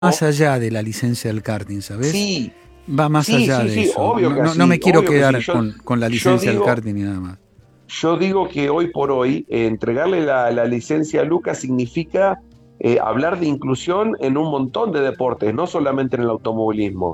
más allá de la licencia del karting, ¿sabes? Sí, Va más allá de eso. obvio que No sí, me quiero obvio que quedar sí. con la Yo licencia del digo, karting y nada más. yo digo que hoy por hoy entregarle la licencia a Lucas significa hablar de inclusión en un montón de deportes, no solamente en el automovilismo.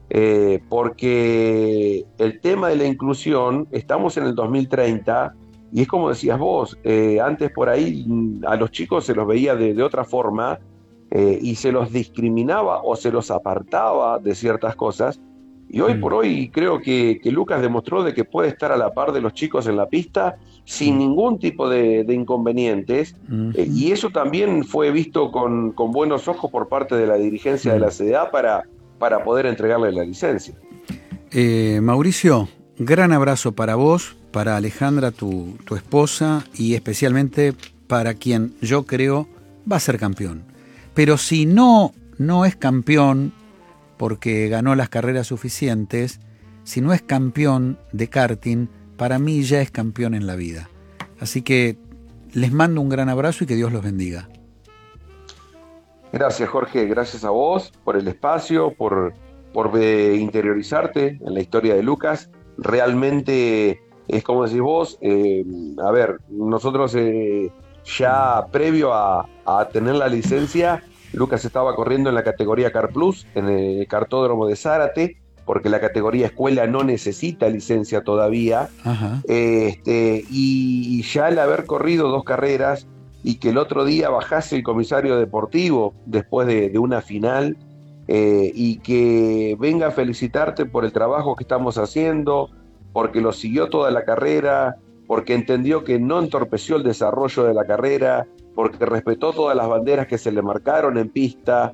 Porque el tema de la inclusión, estamos en el 2030 y es como decías vos, antes por ahí a los chicos se los veía de otra forma y se los discriminaba o se los apartaba de ciertas cosas. Y hoy Mm, por hoy creo que Lucas demostró de que puede estar a la par de los chicos en la pista sin mm, ningún tipo de inconvenientes. ujú, Y eso también fue visto con buenos ojos por parte de la dirigencia de mm. la CDA para poder entregarle la licencia. Mauricio, gran abrazo para vos, para Alejandra, tu esposa, y especialmente para quien yo creo va a ser campeón. Pero si no es campeón porque ganó las carreras suficientes, si no es campeón de karting, para mí ya es campeón en la vida. Así que les mando un gran abrazo y que Dios los bendiga. Gracias, Jorge, gracias a vos por el espacio, por interiorizarte en la historia de Lucas. Realmente es como decís vos, a ver, nosotros ya previo a tener la licencia, Lucas estaba corriendo en la categoría Car Plus, en el cartódromo de Zárate, porque la categoría escuela no necesita licencia todavía. Ajá. Y ya el haber corrido 2 carreras y que el otro día bajase el comisario deportivo después de una final y que venga a felicitarte por el trabajo que estamos haciendo, porque lo siguió toda la carrera, porque entendió que no entorpeció el desarrollo de la carrera, porque respetó todas las banderas que se le marcaron en pista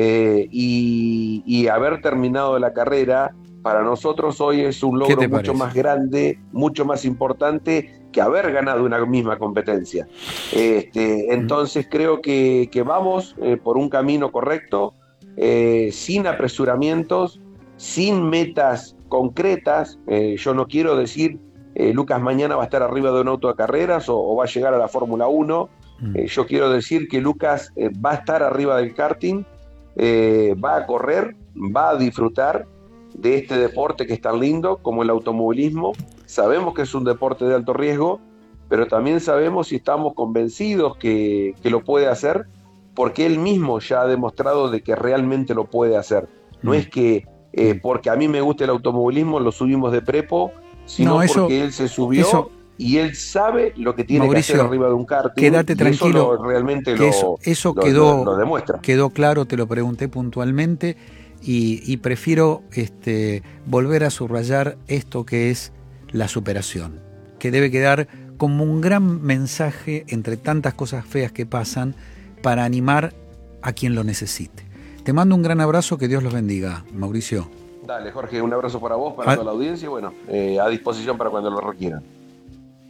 y haber terminado la carrera para nosotros hoy es un ¿Qué logro te mucho parece? más grande, mucho más importante que haber ganado una misma competencia. ¿Mm? Entonces creo que vamos por un camino correcto, sin apresuramientos, sin metas concretas. Yo no quiero decir, Lucas mañana va a estar arriba de un auto de carreras o va a llegar a la Fórmula 1. Mm. Yo quiero decir que Lucas va a estar arriba del karting, va a correr, va a disfrutar de este deporte que es tan lindo como el automovilismo. Sabemos que es un deporte de alto riesgo, pero también sabemos y estamos convencidos que lo puede hacer porque él mismo ya ha demostrado de que realmente lo puede hacer. No Mm. es que Mm. porque a mí me gusta el automovilismo lo subimos de prepo, No, sino porque él se eso, subió y él sabe lo que tiene que hacer Mauricio, arriba de un karting quédate y eso tranquilo, realmente que eso lo quedó, demuestra. quedó claro, te lo pregunté puntualmente y prefiero volver a subrayar esto que es la superación, que debe quedar como un gran mensaje entre tantas cosas feas que pasan para animar a quien lo necesite. Te mando un gran abrazo, que Dios los bendiga, Mauricio. Dale, Jorge, un abrazo para vos, para A- toda la audiencia y bueno, a disposición para cuando lo requieran.